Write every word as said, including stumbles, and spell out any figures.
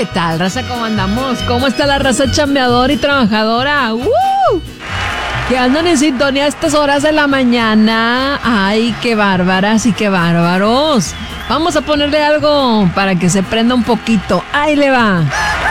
¿Qué tal, raza? ¿Cómo andamos? ¿Cómo está la raza chambeadora y trabajadora? ¡Uh! Que andan en sintonía a estas horas de la mañana. ¡Ay, qué bárbaras y qué bárbaros! Vamos a ponerle algo para que se prenda un poquito. ¡Ahí le va!